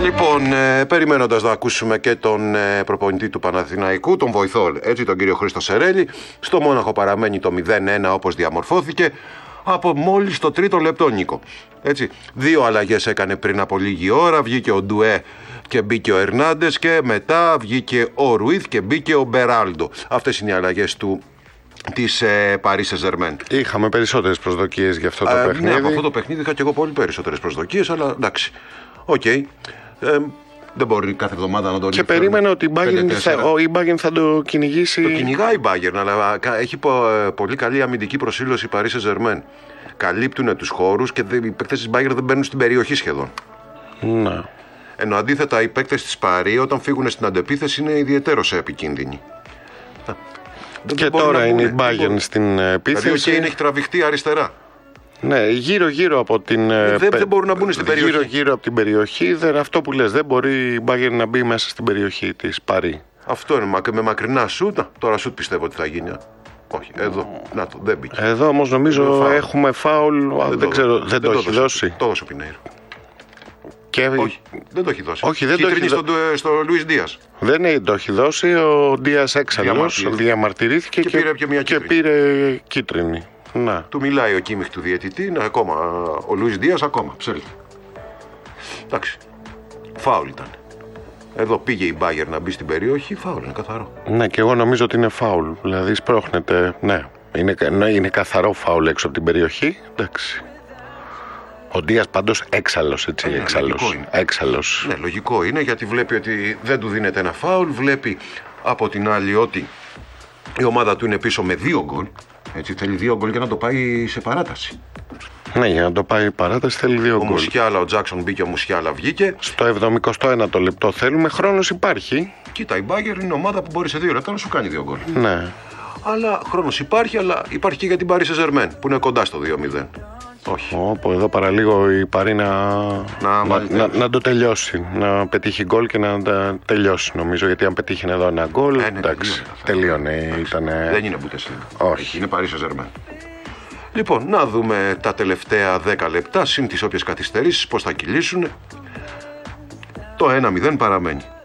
Λοιπόν, περιμένοντας να ακούσουμε και τον προπονητή του Παναθηναϊκού, τον βοηθό, έτσι, τον κύριο Χρήστο Σερέλη, στο Μόναχο παραμένει το 0-1 όπως διαμορφώθηκε από μόλις το τρίτο λεπτό, Νίκο. Έτσι, 2 αλλαγές έκανε πριν από λίγη ώρα, βγήκε ο Ντουέ και μπήκε ο Ερνάντες και μετά βγήκε ο Ρουίθ και μπήκε ο Μπεράλντο. Αυτές είναι οι αλλαγές της Paris Saint-Germain. Είχαμε περισσότερες προσδοκίες για αυτό το παιχνίδι. Ναι, από αυτό το παιχνίδι είχα και εγώ πολύ περισσότερες προσδοκίες, αλλά εντάξει. Οκ. Δεν μπορεί κάθε εβδομάδα να το ρίξει. Και περίμενα ότι η Bayern θα το κυνηγήσει. Το κυνηγάει η Bayern, αλλά έχει πολύ καλή αμυντική προσήλωση η Paris Saint-Germain. Καλύπτουν τους χώρους και οι παίκτες της Bayern δεν μπαίνουν στην περιοχή σχεδόν. Ναι. Ενώ αντίθετα οι παίκτες της Paris όταν φύγουν στην αντεπίθεση είναι ιδιαιτέρως επικίνδυνοι. Και τώρα είναι η Bayern στην επίθεση. Δηλαδή έχει τραβηχτεί αριστερά. Ναι, γύρω-γύρω από την. Δεν μπορούν να μπουν στην περιοχή. Γύρω-γύρω από την περιοχή, αυτό που λες, δεν μπορεί η Bayern να μπει μέσα στην περιοχή της Παρί. Αυτό είναι με μακρινά σούτ. Τώρα σούτ πιστεύω ότι θα γίνει. Όχι, εδώ. Να το, δεν μπήκε. Εδώ όμως νομίζω έχουμε φάουλ. Δεν ξέρω, δεν το έχει δώσει. Το έδωσε ο Πινέιρο. Όχι, δεν το έχει δώσει. Όχι, δεν το έχει δώσει. Στο Λουίς Δίας. Δεν το έχει δώσει. Ο Δίας έξαλλος διαμαρτυρήθηκε και πήρε κίτρινη. Να. Του μιλάει ο Κίμιχ του διαιτητή, είναι ακόμα. Ο Λουίς Δίας ακόμα ψέλτε. Εντάξει. Φάουλ ήταν. Εδώ πήγε η Bayern να μπει στην περιοχή, φάουλ είναι καθαρό. Ναι, και εγώ νομίζω ότι είναι φάουλ. Δηλαδή σπρώχνεται. Ναι, είναι καθαρό φάουλ έξω από την περιοχή. Εντάξει. Ο Ντίας πάντως έξαλλος, έτσι. Έξαλλος. Ναι, λογικό είναι γιατί βλέπει ότι δεν του δίνεται ένα φάουλ. Βλέπει από την άλλη ότι η ομάδα του είναι πίσω με 2 γκολ. Έτσι, θέλει 2 γκολ για να το πάει σε παράταση. Ναι, για να το πάει παράταση θέλει 2 γκολ. Ο Μουσιάλα, ο Τζάκσον μπήκε, ο Μουσιάλα βγήκε. Στο 71ο λεπτό θέλουμε, χρόνος υπάρχει. Κοίτα, η Bayern είναι ομάδα που μπορεί σε 2 λεπτά να σου κάνει 2 γκολ. Ναι. Αλλά χρόνος υπάρχει, αλλά υπάρχει και για την Paris Saint-Germain που είναι κοντά στο 2-0. Όχι. Όπου εδώ παραλίγο η Παρί να το τελειώσει. Να πετύχει γκολ και να τα τελειώσει, νομίζω. Γιατί αν πετύχει εδώ ένα γκολ. Εντάξει, τελείωνε. Δεν είναι Bundesliga. Όχι. Είναι Paris Saint-Germain. Λοιπόν, να δούμε τα τελευταία 10 λεπτά, συν τις όποιες καθυστερήσεις, πώς θα κυλήσουν. Το 1-0 παραμένει.